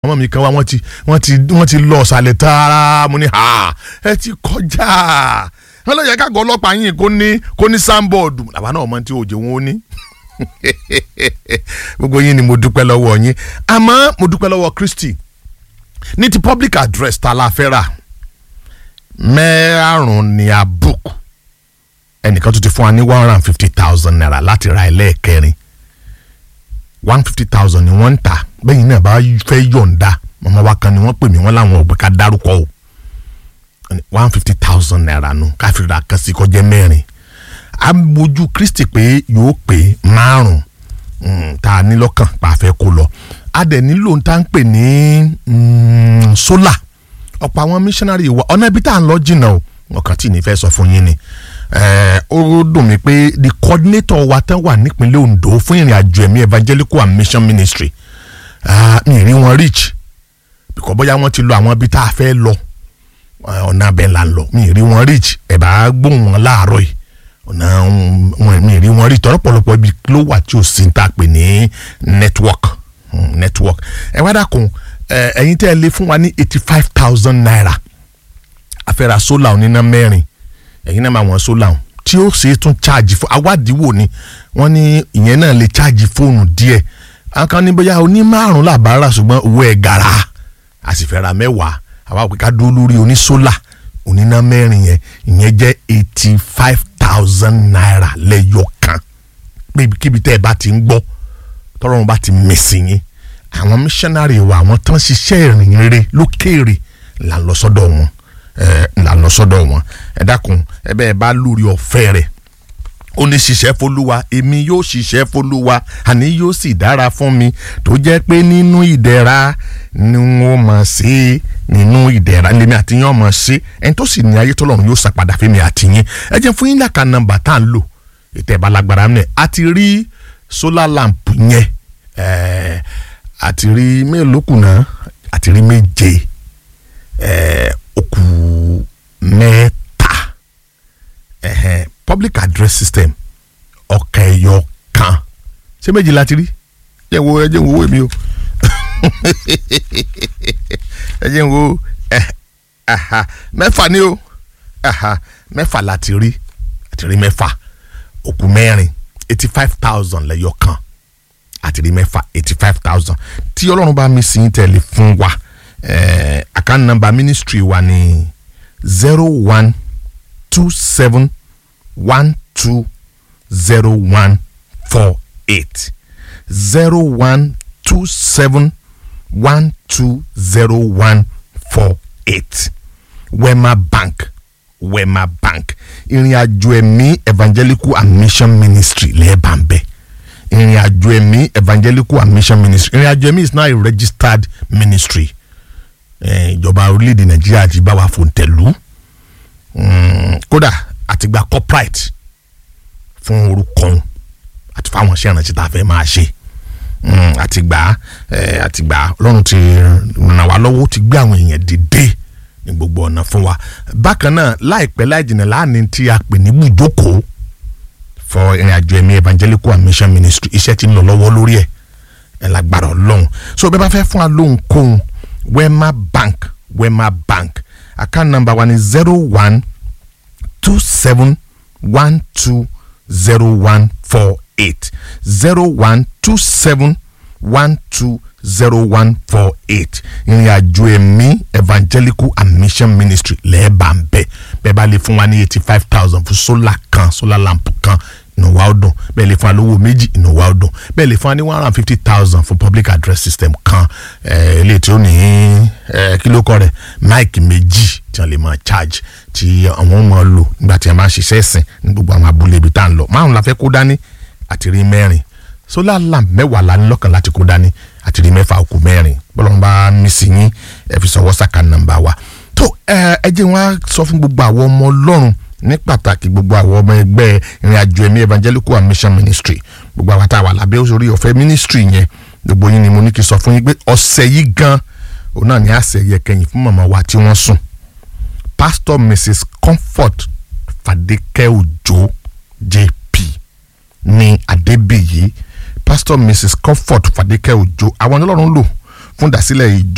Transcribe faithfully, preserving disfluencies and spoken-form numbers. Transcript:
ọmọ mi kan wá wọ́n ti wọ́n ti wọ́n ti lọ ọ̀sàlẹ̀ tààrà mo ní ha ẹ ti kọjá wọ́n lọ yẹ ká gọ́ ọlọ́pàá yín kó ní kó ní sáńbọ̀ọ̀dù àwa náà mọ̀ tí òjò wọn ó ní gbogbo yín ni mo dúpẹ́ lọ́wọ́ yín àmọ́ mo dúpẹ́ lọ́wọ́ Kristi ní ti public address ta la fẹ́ rà mẹ́rààrún ni a book ẹnìkan tó ti fún wa ní one hundred and fifty thousand naira láti ra ẹlẹ́ẹ̀kẹrin one fifty thousand ni wọ́n ń tà bẹ́yìn náà bá fẹ́ yọ̀ǹda màmá wa kan ni wọ́n pè mí wọ́n láwọn ọ̀gbẹ́ ká dárúkọ o one fifty thousand naira nù káfíńdà kan sí kọjá mẹ́rin amójú Kristi pé yóò pé márùn tá a ní lọ́kàn pa fẹ́ kó lọ a dẹ̀ nílò tá ń pè ní solar ọ̀pọ̀ àwọn missionary wa ọ̀nà ibi tá à ń lọ jìnnà o ọ̀kan tí ní fẹ́ sọ fún yín ni ó dùn mí pé the coordinator wa tán wà nípínlẹ̀ Ondo fún ìrìn àjò ẹ̀mí evangelical and mission ministry mi rí wọn reach bíkọ́ bóyá wọ́n ti lọ àwọn ibi tá a fẹ́ lọ ọ̀nà abẹ́ là ń lọ mi rí wọn reach ẹ̀ bá gbóhùn wọn láàárọ̀ yìí ọ̀nà wọn mi rí wọn reach tọ́lọ́pọ̀lọpọ̀ ibi ló wà tí ò sí ní ta pè ní network network ẹ wá dákun ẹ̀yin tẹ́ ẹ lé fún wa ní eighty five thousand naira àfẹ́ra solar oníná mẹ́rin ẹ̀yin náà máa wọ́n solar tí ó ṣe tún charge fún awádìíwò ni wọ́n ní ìyẹn náà lè charge fóònù díẹ̀ àkàn ní bóyá oní márùn làbára ṣùgbọ́n owó ẹ̀ gara a sì fẹ́ ra mẹ́wàá àwa pé ká dúró lórí oní solar oníná mẹ́rin yẹn ìyẹn jẹ́ eighty five thousand naira lẹ́yọ kan kíbi tẹ́ ẹ bá ti ń gbọ́ tọ́rọ̀ wọn bá ti mèsì yín àwọn missionary wa àwọn tán ṣiṣẹ́ ìrìn rere lókèèrè là ń lọ sọ́dọ̀ wọn ẹ̀ là ń lọ sọ́dọ̀ wọn ẹ dákun ẹ bẹ́ẹ̀ bá lórí ọ̀fẹ́ rẹ̀ ó ní ṣiṣẹ́ f'Olúwa èmi yóò ṣiṣẹ́ f'Olúwa àní yóò sì dára fún mi tó jẹ́ pé nínú ìdẹ̀ra ni wọ́n mọ̀ sí nínú ìdẹ̀ra lèmi àti yín ọmọ sí ẹni tó sì ní ayé tọ́lọ́run yóò ṣàpadà fún mi àti yín ẹ jẹ́ fún yín láka nọ́mbà tá à ń lò ètò ìbálagbára mi a ti rí solar lamp yẹn ẹ̀ẹ́ àti rí mélòó kù náà àti rí méje ẹ̀ẹ́ okù mẹ́ta ẹ̀hẹ́n public address system ọ̀kà ẹ̀yọ kan ṣé méjì láti rí ẹ jẹ́ wo ẹ jẹ́ wo èmi o ẹ jẹ́ wo mẹ́fà ni o mẹ́fà láti rí àti rí mẹ́fà okù mẹ́rin eighty five thousand lẹ́yọ kan àti rí mẹ́fà eighty five thousand tí ọlọ́run bá mi sìn tẹ̀lé fún wa account number ministry wa ní zero one two seven one two zero one four eight zero one two seven one two zero one four eight Wema Bank Wema Bank ìrìn àjò ẹ̀mí evangelical and mission ministry lẹ́ẹ̀bà ń bẹ̀ ìrìn àjò ẹ̀mí evangelical and mission ministry ìrìn àjò ẹ̀mí is now a registered ministry ìjọba orílẹ̀-èdè Nàìjíríà ti bá wa fòǹtẹ̀lú kódà àti gba corporate fún orúkọ àti fáwọn iṣẹ́ ìrántí tá a fẹ́ máa ṣe àti gbà àti gbà Ọlọ́run ti ràn wá lọ́wọ́ ti gbé àwọn èèyàn dìde ní gbogbo ọ̀nà fún wa bákan náà láìpẹ́ láì jìnnà láàánú tí a pè ní bùjókòó for ìrìn àjò ẹ̀mí evangelical and mission ministry iṣẹ́ tí ń lọ lọ́wọ́ lórí ẹ̀ ẹ̀ lágbára Ọlọ́run so bẹ́ẹ̀ bá fẹ́ fún wa lóhùn kóhùn Wema Bank Wema Bank account number one is zero one two seven one two zero one four eight zero one two seven one two zero one four eight ìrìn àjò ẹ̀mí evangelical and mission ministry lẹ́ẹ̀bà ń bẹ̀ bẹ́ẹ̀ bá lè fún wa ní eighty five thousand fún solar kan solar lamp kan inú wa ó dùn bẹ́ẹ̀ lè fún wa lówó méjì inú wa ó dùn bẹ́ẹ̀ lè fún wa ní one hundred and fifty thousand fún public address system kan eléyìí tí ó ní kí ló kọ́ rẹ̀ máìkì méjì tí wọ́n lè máa charge tí àwọn máa lò nígbà tí wọ́n máa ṣiṣẹ́ ẹ̀sìn ní gbogbo àwọn abúlé ibi tá à ń lọ márùn la fẹ́ kó dání àti rí mẹ́rin solar lamp mẹ́wàá la ní lọ́kàn láti kó dání àti rí mẹ́fà okùn mẹ́rin bọ́lá wọn bá mí sí yín ẹ fi sọ wọ́sàkà nàmbà wa tó ẹ jẹ́ wọn á sọ fún gbogbo àwọn ọmọ Ọlọ́run ní pàtàkì gbogbo àwọn ọmọ ẹgbẹ́ ìrìn àjò ẹ̀mí evangelical and mission ministry gbogbo àwọn táwa lábẹ́ orí ọ̀fẹ́ ministry yẹn gbogbo yín ni mo ní kí sọ fún yín pé ọ̀sẹ̀ yìí gan òun náà ní àṣẹ yẹ kẹyìn fún màmá wa tí wọ́n sùn pastor mrs Comfort Fadeke Ojo J P ní Adébíyì pastor mrs Comfort Fadeke Ojo àwọn Ọlọ́run lò fún ìdásílẹ̀ ìjọ